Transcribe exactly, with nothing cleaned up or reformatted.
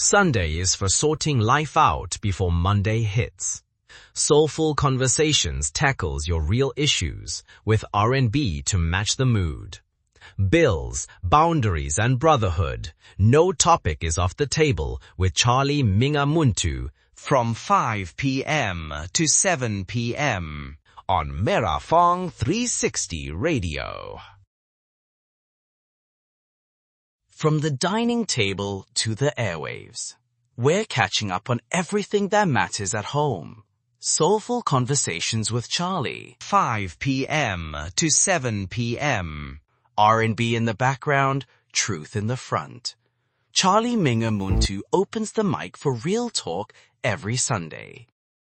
Sunday is for sorting life out before Monday hits. Soulful Conversations tackles your real issues with R and B to match the mood. Bills, boundaries and brotherhood. No topic is off the table with Charlie Minga Muntu from five p m to seven p m on Merafong three sixty Radio. From the dining table to the airwaves, we're catching up on everything that matters at home. Soulful Conversations with Charlie, five p m to seven p m R and B in the background, truth in the front. Charlie Minga Muntu opens the mic for real talk every Sunday.